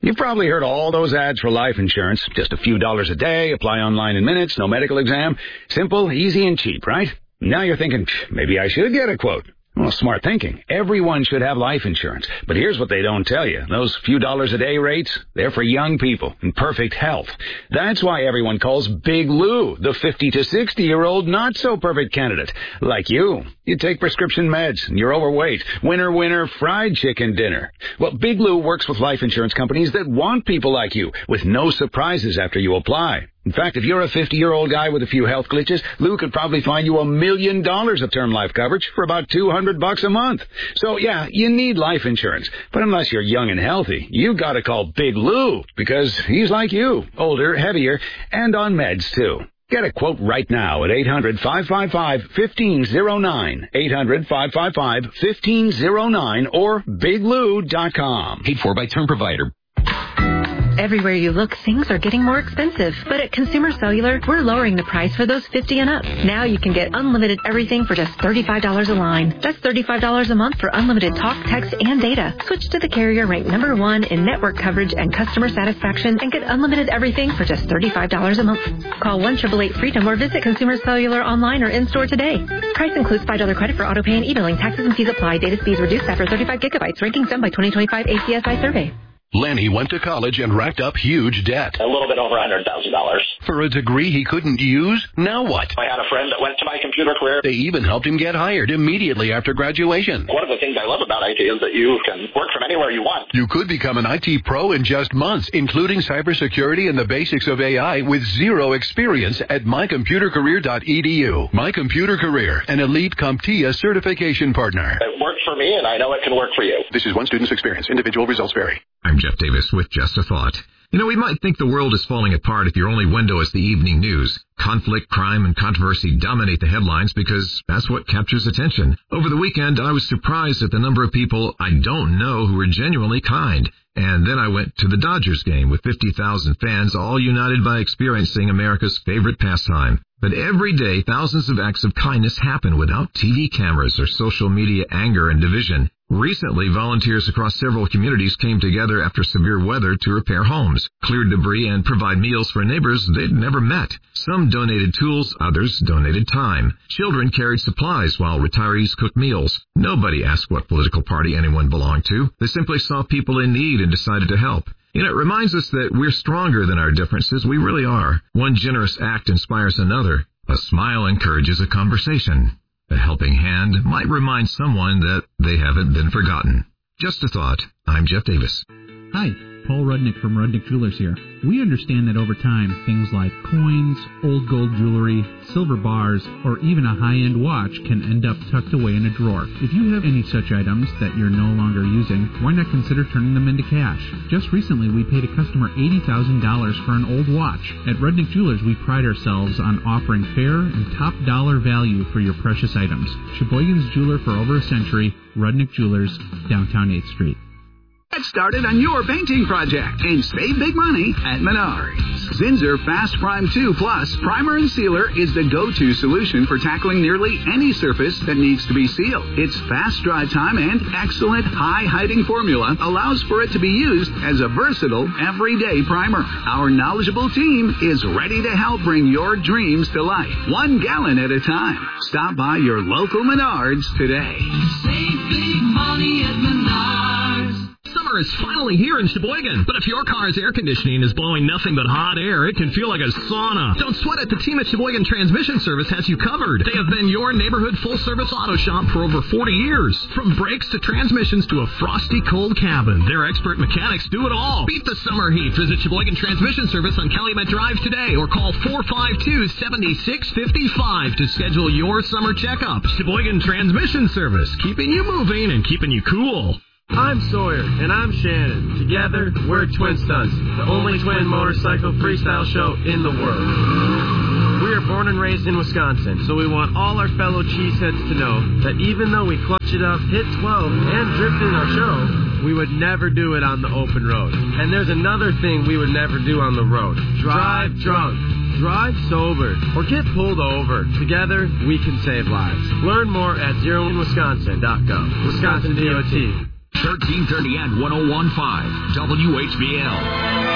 You've probably heard all those ads for life insurance. Just a few dollars a day, apply online in minutes, no medical exam. Simple, easy, and cheap, right? Now you're thinking, maybe I should get a quote. Well, smart thinking. Everyone should have life insurance. But here's what they don't tell you. Those few dollars a day rates, they're for young people in perfect health. That's why everyone calls Big Lou the 50 to 60-year-old not-so-perfect candidate. Like you. You take prescription meds, and you're overweight. Winner, fried chicken dinner. Well, Big Lou works with life insurance companies that want people like you, with no surprises after you apply. In fact, if you're a 50-year-old guy with a few health glitches, Lou could probably find you $1 million of term life coverage for about $200 a month. So, yeah, you need life insurance. But unless you're young and healthy, you gotta call Big Lou, because he's like you, older, heavier, and on meds, too. Get a quote right now at 800-555-1509, 800-555-1509, or biglou.com. Paid for by Term Provider. Everywhere you look, things are getting more expensive. But at Consumer Cellular, we're lowering the price for those 50 and up. Now you can get unlimited everything for just $35 a line. That's $35 a month for unlimited talk, text, and data. Switch to the carrier ranked #1 in network coverage and customer satisfaction and get unlimited everything for just $35 a month. Call 1-888-FREEDOM or visit Consumer Cellular online or in-store today. Price includes $5 credit for auto pay and e-billing. Taxes and fees apply. Data speeds reduced after 35 gigabytes. Rankings done by 2025 ACSI survey. Lenny went to college and racked up huge debt. A little bit over $100,000. For a degree he couldn't use? Now what? I had a friend that went to my computer career. They even helped him get hired immediately after graduation. One of the things I love about IT is that you can work from anywhere you want. You could become an IT pro in just months, including cybersecurity and the basics of AI with zero experience at mycomputercareer.edu. My Computer Career, an elite CompTIA certification partner. It worked for me, and I know it can work for you. This is one student's experience. Individual results vary. I'm Jeff Davis with Just a Thought. You know, we might think the world is falling apart if your only window is the evening news. Conflict, crime, and controversy dominate the headlines because that's what captures attention. Over the weekend, I was surprised at the number of people I don't know who were genuinely kind. And then I went to the Dodgers game with 50,000 fans, all united by experiencing America's favorite pastime. But every day, thousands of acts of kindness happen without TV cameras or social media anger and division. Recently, volunteers across several communities came together after severe weather to repair homes, clear debris, and provide meals for neighbors they'd never met. Some donated tools, others donated time. Children carried supplies while retirees cooked meals. Nobody asked what political party anyone belonged to. They simply saw people in need and decided to help. You know, it reminds us that we're stronger than our differences. We really are. One generous act inspires another. A smile encourages a conversation. A helping hand might remind someone that they haven't been forgotten. Just a thought. I'm Jeff Davis. Hi, Paul Rudnick from Rudnick Jewelers here. We understand that over time, things like coins, old gold jewelry, silver bars, or even a high-end watch can end up tucked away in a drawer. If you have any such items that you're no longer using, why not consider turning them into cash? Just recently, we paid a customer $80,000 for an old watch. At Rudnick Jewelers, we pride ourselves on offering fair and top dollar value for your precious items. Sheboygan's jeweler for over a century, Rudnick Jewelers, downtown 8th Street. Get started on your painting project and save big money at Menards. Zinsser Fast Prime 2 Plus Primer and Sealer is the go-to solution for tackling nearly any surface that needs to be sealed. Its fast dry time and excellent high-hiding formula allows for it to be used as a versatile, everyday primer. Our knowledgeable team is ready to help bring your dreams to life, 1 gallon at a time. Stop by your local Menards today. Save big money at Menards. Summer is finally here in Sheboygan, but if your car's air conditioning is blowing nothing but hot air, it can feel like a sauna. Don't sweat it. The team at Sheboygan Transmission Service has you covered. They have been your neighborhood full-service auto shop for over 40 years. From brakes to transmissions to a frosty cold cabin, their expert mechanics do it all. Beat the summer heat. Visit Sheboygan Transmission Service on Calumet Drive today or call 452-7655 to schedule your summer checkup. Sheboygan Transmission Service, keeping you moving and keeping you cool. I'm Sawyer, and I'm Shannon. Together, we're Twin Stunts, the only twin motorcycle freestyle show in the world. We are born and raised in Wisconsin, so we want all our fellow cheeseheads to know that even though we clutch it up, hit 12, and drift in our show, we would never do it on the open road. And there's another thing we would never do on the road. Drive drunk. Drive sober or get pulled over. Together, we can save lives. Learn more at zeroinwisconsin.gov. Wisconsin DOT. 1330 and 101.5 WHBL.